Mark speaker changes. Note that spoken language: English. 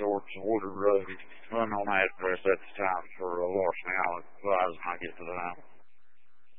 Speaker 1: towards Woodard Road. He's unknown address at the time for a larceny.